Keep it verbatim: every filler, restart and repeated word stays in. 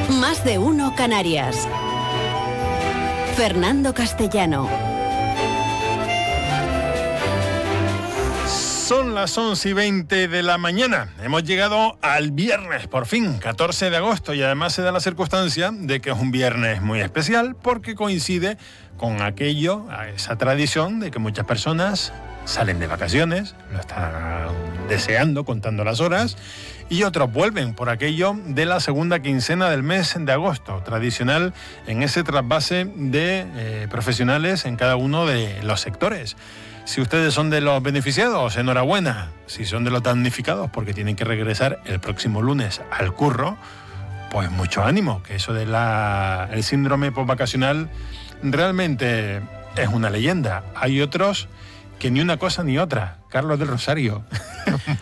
Más de uno Canarias. Fernando Castellano. Son las once y veinte de la mañana. Hemos llegado al viernes, por fin, catorce de agosto, y además se da la circunstancia de que es un viernes muy especial porque coincide con aquello, esa tradición de que muchas personas salen de vacaciones, lo están deseando, contando las horas, y otros vuelven por aquello de la segunda quincena del mes de agosto, tradicional en ese trasvase de eh, profesionales en cada uno de los sectores. Si ustedes son de los beneficiados, enhorabuena. Si son de los damnificados porque tienen que regresar el próximo lunes al curro, pues mucho ánimo, que eso del el síndrome postvacacional realmente es una leyenda. Hay otros que ni una cosa ni otra. Carlos del Rosario.